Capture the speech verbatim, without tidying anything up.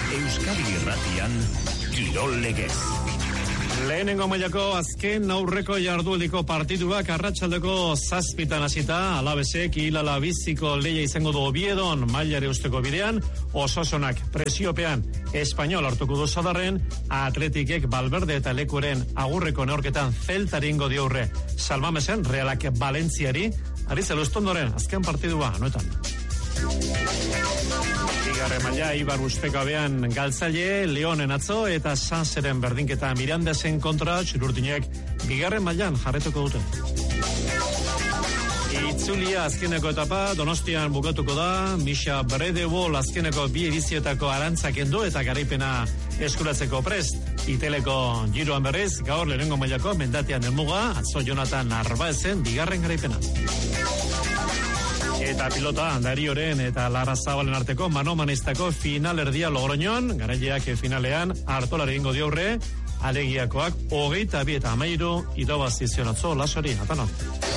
Euskadi Irratian Kirol Legez. Lehenengo mailako azken aurreko jardueldiko partiduak arratsaldeko zazpitan hasita, Alabesek Ilala biziko leia izango du Oviedon mailare usteko bidean, Osasonak presiopean Espainol hartuko du Sadarren, Atletikek Valverde eta Lekuren agurreko neorketan Zeltaringo diaurre Salmamesen, Realak Valentziari, ari zeluztondoren azken partidua anoetan. Bigarren maila Ibar Uspekabean galtzaile, Leonen atzo eta Sanseren berdinketa Mirandasen kontra txururtinek bigarren mailan jarretuko dute. Itzulia azkeneko etapa Donostian bukatuko da, Misha Bredebol azkeneko bi edizioetako arantzak endo eta garaipena eskuratzeko prest. Iteleko giroan berriz, gaur lehenengo mailako mendatean elmuga, atzo Jonathan Narbaezen bigarren garaipena. Eta pilota, Darioren eta Lara Zabalen arteko manomanistako final erdia Logroñon, garaileak finalean hartolari ingo diaurre, alegiakoak hogeita bi eta amairu irabazi zion atzo Lasari, atano.